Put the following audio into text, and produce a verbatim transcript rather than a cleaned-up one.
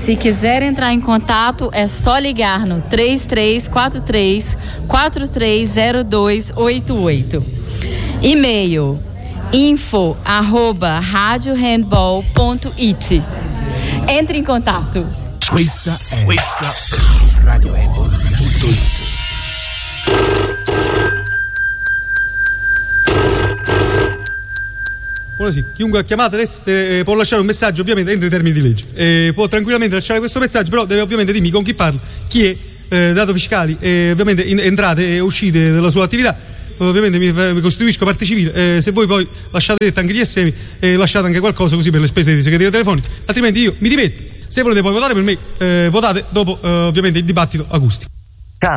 se quiser entrar em contato, é só ligar no três três quatro três quatro três zero dois oito oito. E-mail info arroba radiohandball ponto it. Entre em contato. Questa è, questa è radiohandball punto it. Ora sì, chiunque ha chiamato adesso eh, può lasciare un messaggio ovviamente entro i termini di legge. Eh, può tranquillamente lasciare questo messaggio, però deve ovviamente dirmi con chi parla, chi è, eh, dato fiscali, eh, ovviamente in, entrate e uscite della sua attività. Ovviamente mi, mi costituisco parte civile, eh, se voi poi lasciate detto anche gli estremi, eh, lasciate anche qualcosa così per le spese di segreteria telefonica, altrimenti io mi dimetto. Se volete poi votare per me, eh, votate dopo eh, ovviamente il dibattito acustico.